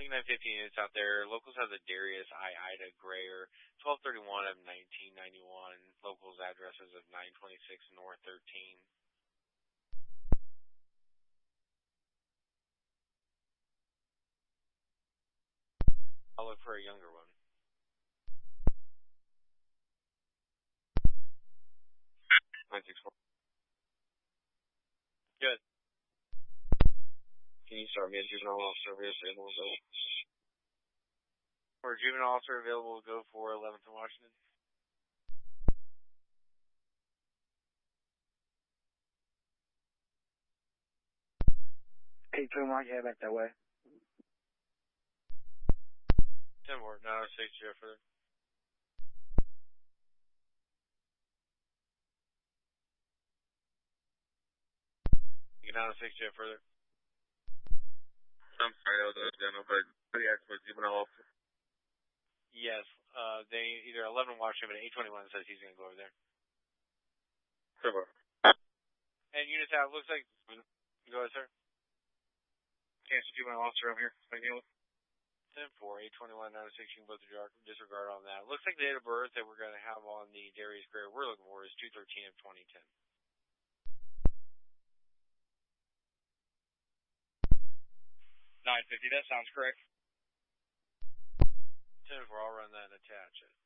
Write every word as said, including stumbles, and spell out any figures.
nine fifty units out there. Locals have the Darius I. Ida Grayer, twelve thirty-one of nineteen ninety-one. Locals addresses of nine twenty-six North thirteen. I'll look for a younger one. nine six four. Good. Can you start me a juvenile officer available? For a juvenile officer available, go for eleventh in Washington. Hey, two Mark, head back that way. ten more, nine oh six, Jeff further. nine oh six, Jeff further. I'm sorry, that was a general, but what do you ask for a juvenile officer? Yes, uh, they either eleven Washington, but eight twenty-one says he's going to go over there. Sure. And units out, looks like, go ahead, sir. Cancel juvenile officer, I'm here. Thank you. ten four, eight twenty-one, nine oh six, you can both disregard on that. Looks like the date of birth that we're going to have on the Darius Grayer we're looking for is two thirteen of twenty ten. nine fifty, that sounds correct. ten four, I'll run that and attach it.